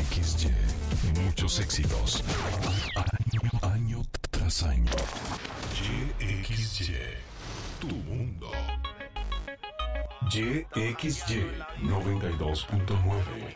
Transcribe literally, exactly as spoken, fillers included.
X Y, muchos éxitos. Año, año tras año. Y X Y, tu mundo. Y X Y noventa y dos punto nueve.